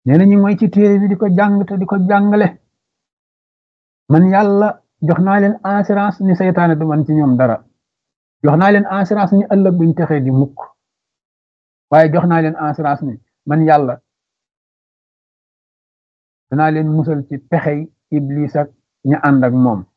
nee na ñu mooy ci téere bi di ko jàng te di ko jàngale man yàlla jox naa leen assurance ni seytaane du man ci ñoom dara jox naa leen assurance ni ëllëg duñ texee di mukk waaye jox naa leen assurance ni man yàlla danaa leen musal ci pexey iblis ak ña ànd ak moom